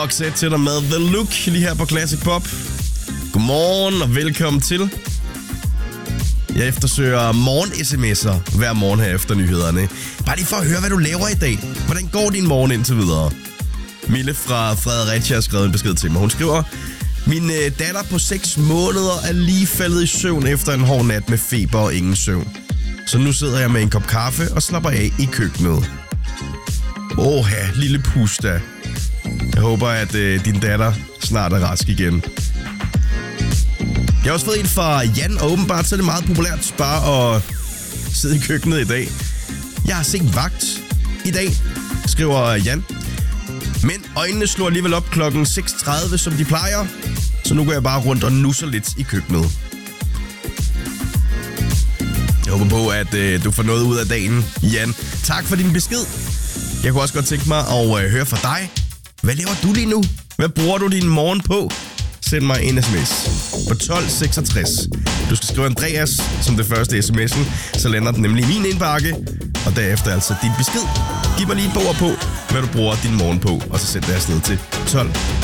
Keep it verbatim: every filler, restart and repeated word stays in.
Roxette til dig med The Look lige her på Classic Pop. Godmorgen og velkommen til. Jeg eftersøger morgen-sms'er hver morgen her efter nyhederne. Bare lige for at høre, hvad du laver i dag. Hvordan går din morgen indtil videre? Mille fra Fredericia har skrevet en besked til mig. Hun skriver: Min øh, datter på seks måneder er lige faldet i søvn efter en hård nat med feber og ingen søvn. Så nu sidder jeg med en kop kaffe og slapper af i køkkenet. Åh, lille pusta. Jeg håber, at øh, din datter snart er rask igen. Jeg har også fået en fra Jan, og åbenbart så er det meget populært bare at sidde i køkkenet i dag. Jeg har set vagt i dag, skriver Jan. Men øjnene slår alligevel op klokken seks tredive, som de plejer. Så nu går jeg bare rundt og nusser lidt i køkkenet. Jeg håber på, at øh, du får noget ud af dagen, Jan. Tak for din besked. Jeg kunne også godt tænke mig at øh, høre fra dig. Hvad laver du lige nu? Hvad bruger du din morgen på? Send mig en sms på tolv seksogtres. Du skal skrive Andreas som det første sms'en, så lander den nemlig i min indbakke. Og derefter altså din besked. Giv mig lige et bord på, hvad du bruger din morgen på, og så send det afsted til tolv